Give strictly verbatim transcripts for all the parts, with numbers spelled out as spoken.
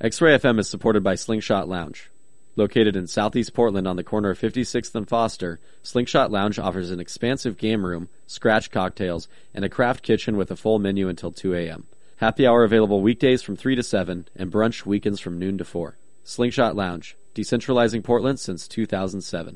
X-Ray F M is supported by Slingshot Lounge. Located in southeast Portland on the corner of fifty-sixth and Foster, Slingshot Lounge offers an expansive game room, scratch cocktails, and a craft kitchen with a full menu until two a.m. Happy hour available weekdays from three to seven, and brunch weekends from noon to four. Slingshot Lounge, decentralizing Portland since two thousand seven.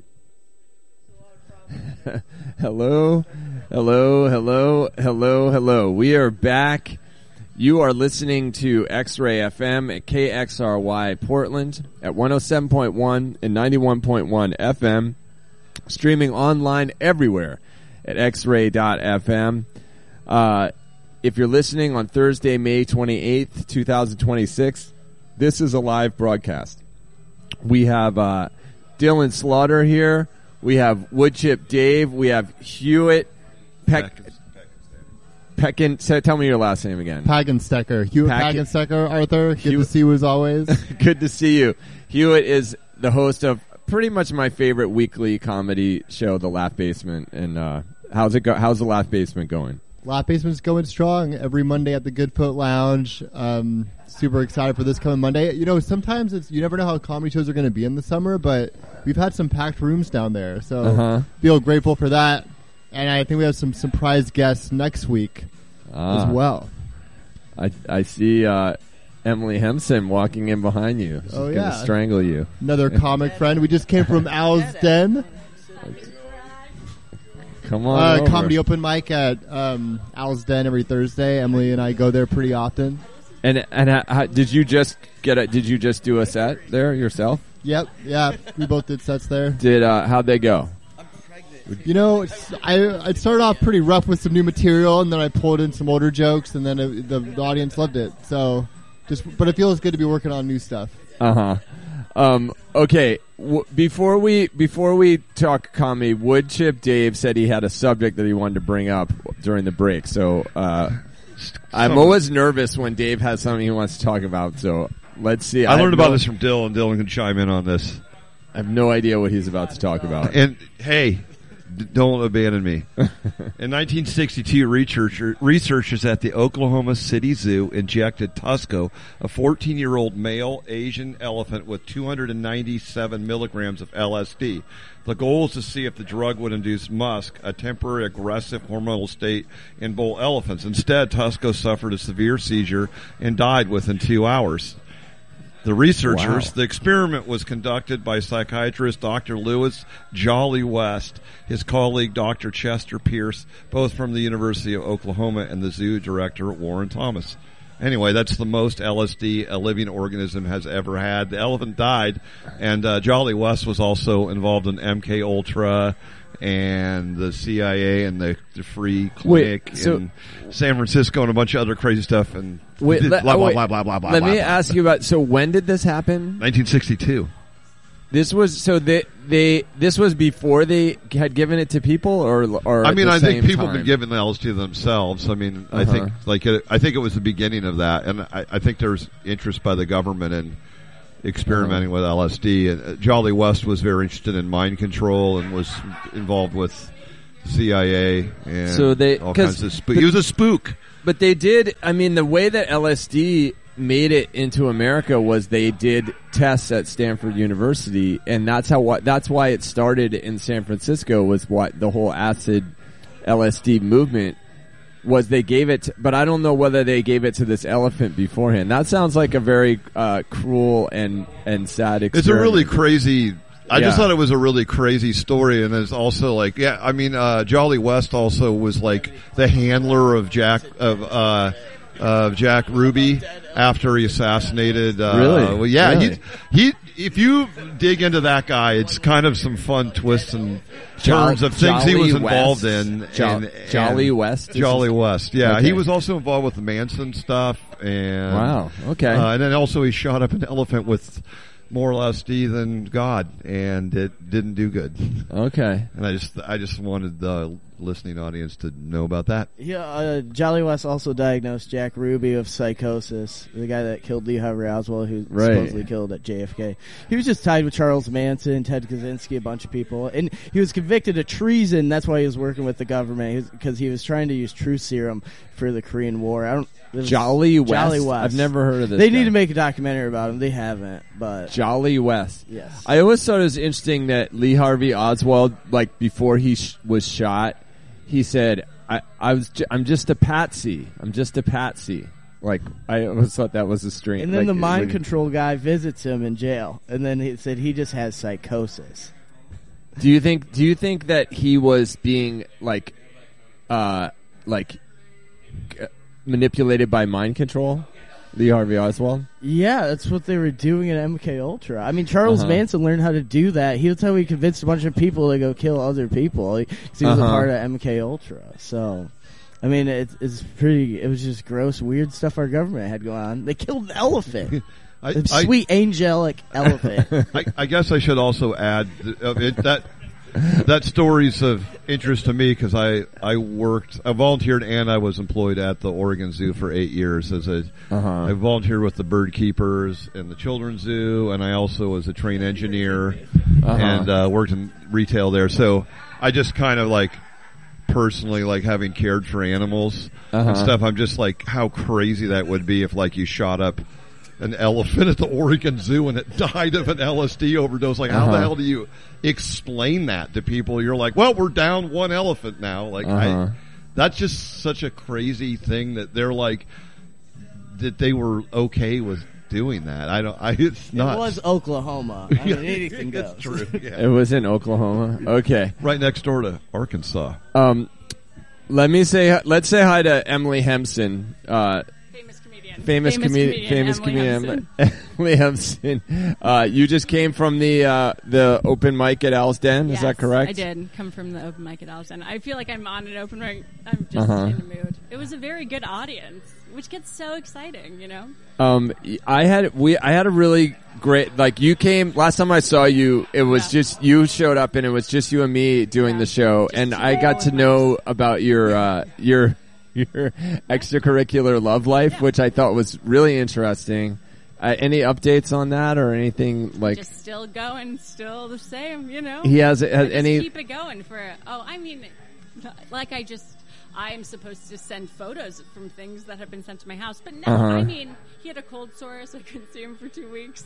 Hello, hello, hello, hello, hello. We are back. You are listening to X-Ray F M at K X R Y Portland at one oh seven point one and ninety-one point one F M, streaming online everywhere at x ray dot f m. Uh, if you're listening on Thursday, May twenty-eighth, twenty twenty-six, this is a live broadcast. We have uh, Dylan Slaughter here. We have Woodchip Dave. We have Hewitt Peck. Peckin, tell me your last name again. Pagenstecker. Hewitt Pack- Pagenstecker, Arthur. Good Hewitt. to see you as always. Good to see you. Hewitt is the host of pretty much my favorite weekly comedy show, The Laugh Basement. And uh, how's it go? How's The Laugh Basement going? Laugh Basement's going strong every Monday at the Goodfoot Lounge. Um, super excited for this coming Monday. You know, sometimes it's you never know how comedy shows are going to be in the summer, but we've had some packed rooms down there, so Uh-huh. feel grateful for that. And I think we have some surprise guests next week Ah. as well. I I see uh, Emily Hempson walking in behind you. She's Oh, gonna yeah. strangle you. Another comic friend. We just came from Al's Den. Come on, Uh, over. comedy open mic at um, Al's Den every Thursday. Emily and I go there pretty often. And and uh, how, did you just get a? Did you just do a set there yourself? Yep, yeah, we both did sets there. Did uh, how'd they go? You know, it's, I I started off pretty rough with some new material, and then I pulled in some older jokes, and then it, the, the audience loved it. So, just but it feels good to be working on new stuff. Uh huh. Um, okay. W- before we before we talk comedy, Woodchip Dave said he had a subject that he wanted to bring up during the break. So uh, I'm always nervous when Dave has something he wants to talk about. So let's see. I, I learned have about no, this from Dylan. Dylan can chime in on this. I have no idea what he's about to talk about. And hey, d- don't abandon me. In nineteen sixty-two, researcher, researchers at the Oklahoma City Zoo injected Tusco, a fourteen-year-old male Asian elephant, with two hundred ninety-seven milligrams of L S D. The goal is to see if the drug would induce musk, a temporary aggressive hormonal state in bull elephants. Instead, Tusco suffered a severe seizure and died within two hours. The researchers, Wow. the experiment was conducted by psychiatrist Doctor Lewis Jolly West, his colleague Doctor Chester Pierce, both from the University of Oklahoma, and the zoo director Warren Thomas. Anyway, that's the most L S D a living organism has ever had. The elephant died, and uh, Jolly West was also involved in M K Ultra and the C I A and the, the Free Clinic Wait, so- in San Francisco and a bunch of other crazy stuff. And Wait, blah, let- blah, wait, blah, blah, blah, blah, Let blah, me blah. ask you about. So when did this happen? nineteen sixty-two. This was so they they this was before they had given it to people, or or I at mean, the I think same people have time? been giving the L S D themselves. I mean, I Uh-huh. think like it, I think it was the beginning of that, and I, I think there's interest by the government in experimenting Uh-huh. with L S D. And uh, Jolly West was very interested in mind control and was involved with C I A and So they- all 'cause kinds of spook. the- He was a spook. But they did. I mean, the way that L S D made it into America was they did tests at Stanford University, and that's how what that's why it started in San Francisco. Was what the whole acid L S D movement was. They gave it, to, but I don't know whether they gave it to this elephant beforehand. That sounds like a very uh, cruel and and sad experiment. It's a really crazy. I Yeah. just thought it was a really crazy story, and it's also like, yeah, I mean, uh, Jolly West also was like the handler of Jack of uh, of Jack Ruby after he assassinated. Uh, Really? well, yeah, Really? he he. If you dig into that guy, it's kind of some fun twists and Jo- turns of things he Jolly was involved West. in. Jo- and, and Jolly West is Jolly his- West. Yeah, Okay. he was also involved with the Manson stuff. And Wow. Okay. uh, and then also he shot up an elephant with more L S D than God, and it didn't do good. Okay. And I just, I just wanted the listening audience to know about that? Yeah, uh, Jolly West also diagnosed Jack Ruby with psychosis, the guy that killed Lee Harvey Oswald, who Right. supposedly killed at J F K. He was just tied with Charles Manson, Ted Kaczynski, a bunch of people, and he was convicted of treason. That's why he was working with the government, because he was trying to use truth serum for the Korean War. I don't. it was- Jolly West. Jolly West. I've never heard of this. They guy. need to make a documentary about him. They haven't, but Jolly West. yes. I always thought it was interesting that Lee Harvey Oswald, like before he sh- was shot, he said, "I, I was, j- I'm just a patsy. I'm just a patsy." Like I always thought that was a strange. And then like, the mind when- control guy visits him in jail, and then he said he just has psychosis. Do you think? Do you think that he was being like, uh, like g- manipulated by mind control, Lee Harvey Oswald? Yeah, that's what they were doing at M K Ultra. I mean, Charles Uh-huh. Manson learned how to do that. He was how he convinced a bunch of people to go kill other people. Because he was Uh-huh. a part of M K Ultra. So, I mean, it's it's pretty. It was just gross, weird stuff our government had going on. They killed an elephant, I, a I- sweet angelic elephant. I, I guess I should also add th- uh, it, that that story's of interest to me because I I worked, I volunteered, and I was employed at the Oregon Zoo for eight years as a. Uh-huh. I volunteered with the bird keepers and the children's zoo, and I also was a train engineer Uh-huh. and uh, worked in retail there. So I just kind of like personally like having cared for animals Uh-huh. and stuff. I'm just like how crazy that would be if like you shot up an elephant at the Oregon Zoo and it died of an L S D overdose. Like, how the Uh-huh. hell do you explain that to people? You're like, well, we're down one elephant now. Like, Uh-huh. I, that's just such a crazy thing that they're like, that they were okay with doing that. I don't, I, it's It nuts. was Oklahoma. I mean, anything goes. It's true. It Yeah. was in Oklahoma. Okay. Right next door to Arkansas. Um, let me say. Let's say hi to Emily Hempson. Uh, Famous comedian. famous, comedian, famous Emily comedian, Hempson. Emily Hempson. Uh, you just came from the uh, the open mic at Al's Den. Is Yes, that correct? I did come from the open mic at Alston. I feel like I'm on an open mic. I'm just Uh-huh. in the mood. It was a very good audience, which gets so exciting, you know? Um, I had we I had a really great like you came last time I saw you. It was Yeah. just you showed up and it was just you and me doing Yeah. the show, Just and two I got to hours. know about your uh, your your extracurricular love life, Yeah. which I thought was really interesting. Uh, any updates on that or anything like? Just still going, still the same, you know? He has, I has just any. keep it going for, oh, I mean, like I just, I'm supposed to send photos from things that have been sent to my house. But no, Uh-huh. I mean, he had a cold sore, so I couldn't see him for two weeks.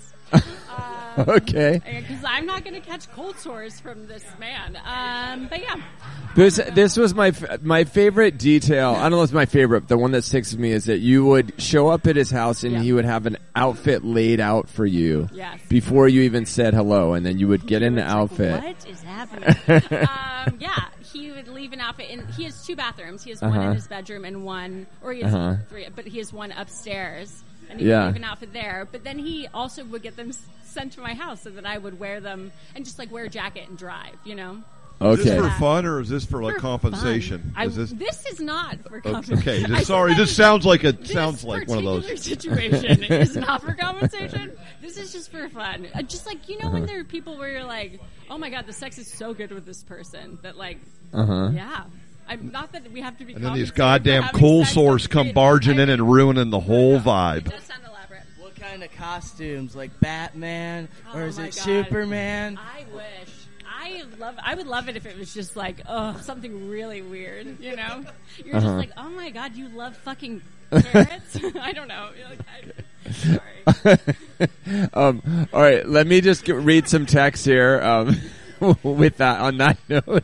Um, Okay. Because I'm not going to catch cold sores from this man. Um, but yeah. This this was my f- my favorite detail. I don't know if it's my favorite. But the one that sticks with me is that you would show up at his house and Yeah. he would have an outfit laid out for you Yes. before you even said hello, and then you would get in the It's like, outfit. what is happening? um, yeah, he would leave an outfit. In, he has two bathrooms. He has one Uh-huh. in his bedroom and one, or he has Uh-huh. three, but he has one upstairs. And he Yeah. would leave an outfit there. But then he also would get them s- sent to my house so that I would wear them and just like wear a jacket and drive, you know? Is this Okay. for fun or is this for like For compensation? fun. I, Is this, this is not for okay, compensation. just I sorry. said This sounds like a this sounds like one of those. particular situation is not for compensation. This is just for fun. Uh, just like, you know, Uh-huh. when there are people where you're like, oh my god, the sex is so good with this person that like, Uh huh. yeah. I'm not that we have to be. And then these compensated for goddamn having coal sex, sores that's come great. barging I in and mean, ruining the whole It vibe. does sound elaborate. What kind of costumes? Like Batman? Or Oh is my it God. Superman? I wish. I love. I would love it if it was just like, oh, something really weird. You know, you're Uh-huh. just like, oh my god, you love fucking carrots. I don't know. You're like, I, sorry. um. All right. Let me just get, read some text here. Um. With that, on that note.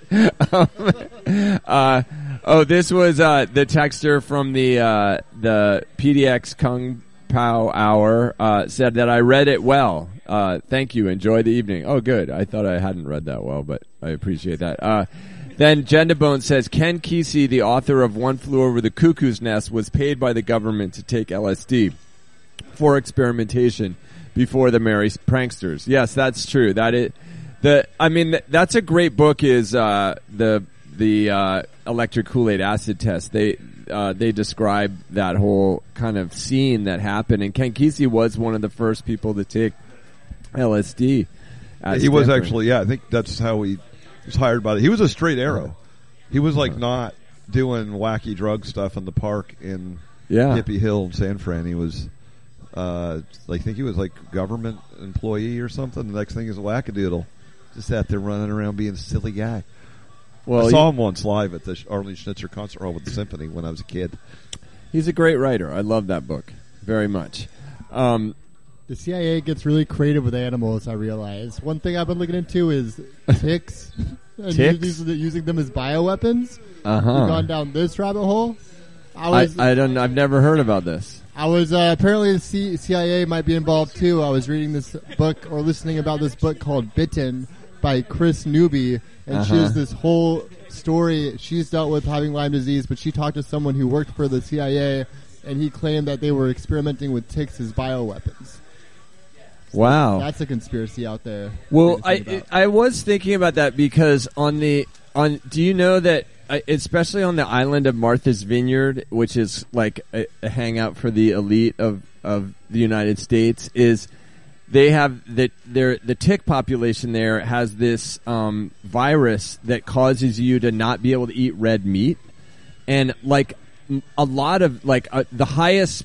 um, uh. Oh, this was uh the texter from the uh the P D X Kung Pao Hour uh said that I read it well. Uh, thank you. Enjoy the evening. Oh, good. I thought I hadn't read that well, but I appreciate that. Uh, then Jendabone says, Ken Kesey, the author of One Flew Over the Cuckoo's Nest, was paid by the government to take L S D for experimentation before the Merry Pranksters. Yes, that's true. That is, the, I mean, th- that's a great book is, uh, the, the, uh, electric Kool-Aid acid test. They, uh, they describe that whole kind of scene that happened, and Ken Kesey was one of the first people to take L S D. at He was Stanford. actually, yeah. I think that's how he was hired by. The, he was a straight arrow. He was like not doing wacky drug stuff in the park in Yeah. Hippie Hill in San Fran. He was, uh, I think he was like government employee or something. The next thing is a wackadoodle. Just out there running around being a silly guy. Well, I saw he- him once live at the Arlene Schnitzer Concert Hall with the Symphony when I was a kid. He's a great writer. I love that book very much. Um, The C I A gets really creative with animals, I realize. One thing I've been looking into is ticks. and Ticks? Using, using them as bioweapons. uh-huh. We've gone down this rabbit hole. I I, was, I don't. I've never heard about this. I was uh, apparently the C- CIA might be involved too. I was reading this book or listening about this book called Bitten by Chris Newby, and she Uh-huh. has this whole story. She's dealt with having Lyme disease, but she talked to someone who worked for the C I A, and he claimed that they were experimenting with ticks as bioweapons. Wow. That's a conspiracy out there. Well, to I think about. I was thinking about that because on the on. Do you know that uh, especially on the island of Martha's Vineyard, which is like a, a hangout for the elite of of the United States, is they have the their the tick population there has this um, virus that causes you to not be able to eat red meat, and like m- a lot of like uh, the highest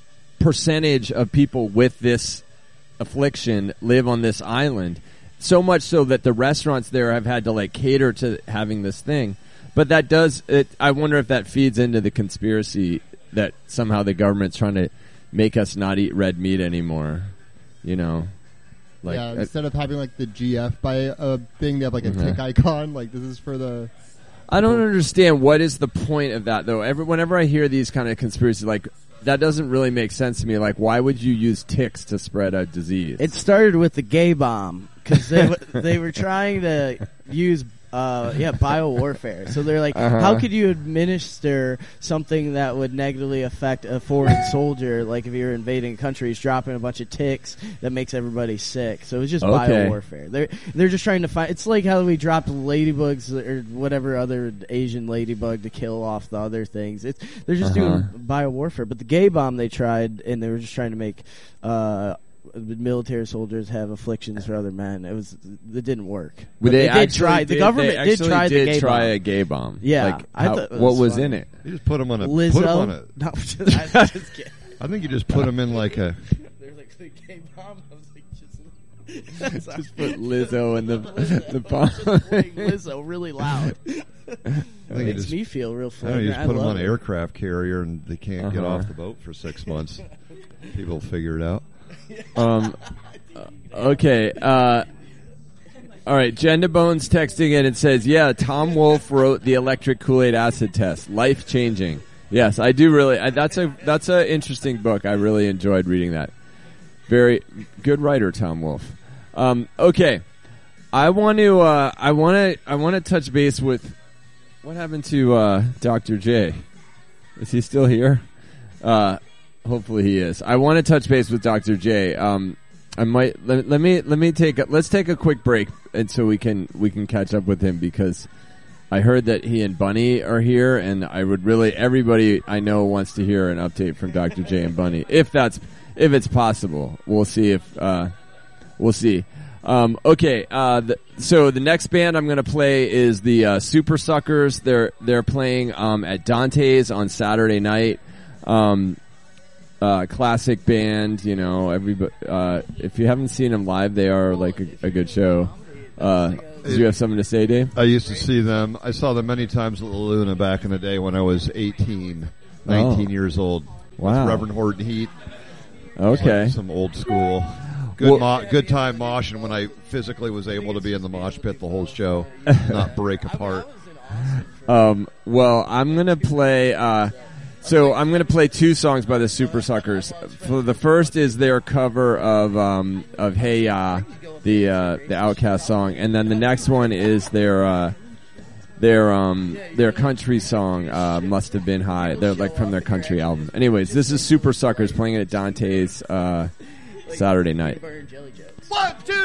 percentage of people with this affliction live on this island, so much so that the restaurants there have had to like cater to having this thing. But that does it. I wonder if that feeds into the conspiracy that somehow the government's trying to make us not eat red meat anymore. You know, like yeah, uh, instead of having like the G F by a thing, they have like a Mhm. tick icon. Like this is for the. I don't understand what is the point of that though. Every whenever I hear these kind of conspiracies, like that doesn't really make sense to me. Like, why would you use ticks to spread a disease? It started with the gay bomb because they w- they were trying to use uh, yeah bio warfare. So they're like, Uh-huh. how could you administer something that would negatively affect a foreign soldier? Like if you're invading a country, he's dropping a bunch of ticks that makes everybody sick. So it was just Okay. bio warfare. They're they're just trying to find. It's like how we dropped ladybugs or whatever other Asian ladybug to kill off the other things. It's they're just Uh-huh. doing bio warfare. But the gay bomb they tried, and they were just trying to make. Uh, military soldiers have afflictions for other men. It was it didn't work. Well, But they, did actually try. The did- government they did actually try did the gay try bomb. a gay bomb. Yeah, like, I how- thought it what was was funny. in it? You just put him on a. Lizzo. Put him on a. No, I'm just, I'm just kidding. I think you just put him in like a. They're like the gay bomb. I was like, just, Just put Lizzo in the the just bomb. playing Lizzo really loud. I think you Makes just, me feel real I don't know, flagrant. you just I put him love on an it. aircraft carrier and they can't get Uh-huh. off the boat for six months. People will figure it out. Um. uh, Okay. Uh. All right. Jenda Bones texting in and says, "Yeah, Tom Wolfe wrote the electric Kool-Aid acid test. Life changing." Yes, I do really. I, that's a that's a interesting book. I really enjoyed reading that. Very good writer, Tom Wolfe. Um, okay, I want to. Uh, I want to. I want to touch base with what happened to uh, Doctor J. Is he still here? Uh, hopefully he is. I want to touch base with Doctor J. Um, I might let, let me let me take a, let's take a quick break and so we can we can catch up with him because I heard that he and Bunny are here and I would really everybody I know wants to hear an update from Doctor J and Bunny if that's if it's possible. We'll see if uh, we'll see. Um, okay, uh, the, so the next band I'm going to play is the uh, Super Suckers. They're they're playing um, at Dante's on Saturday night. Um, uh, classic band, you know. Everybody, uh, if you haven't seen them live, they are like a, a good show. Uh, do you have something to say, Dave? I used to see them. I saw them many times at La Luna back in the day when I was eighteen, nineteen Oh. years old. Wow. With Reverend Horton Heat. Okay. Like some old school. Good Well- mo- good time moshing when I physically was able to be in the mosh pit the whole show, not break apart. Um, well, I'm gonna play. Uh, so I'm gonna play two songs by the Super Suckers. For the first is their cover of um, of Hey Ya, the uh, the Outkast song, and then the next one is their uh, their um, their country song. Uh, Must Have Been High. They're like from their country album. Anyways, this is Super Suckers playing it at Dante's uh, Saturday night. Jelly jokes. One, two.